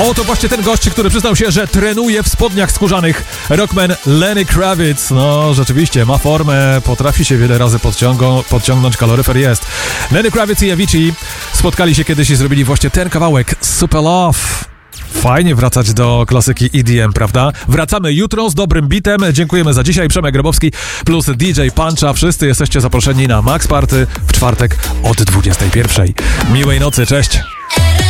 Oto właśnie ten gość, który przyznał się, że trenuje w spodniach skórzanych. Rockman Lenny Kravitz. No, rzeczywiście, ma formę, potrafi się wiele razy podciągnąć, kaloryfer jest. Lenny Kravitz i Avicii spotkali się kiedyś i zrobili właśnie ten kawałek Super Love. Fajnie wracać do klasyki EDM, prawda? Wracamy jutro z dobrym bitem. Dziękujemy za dzisiaj. Przemek Grabowski plus DJ Puncha. Wszyscy jesteście zaproszeni na Max Party w czwartek od 21. Miłej nocy, cześć!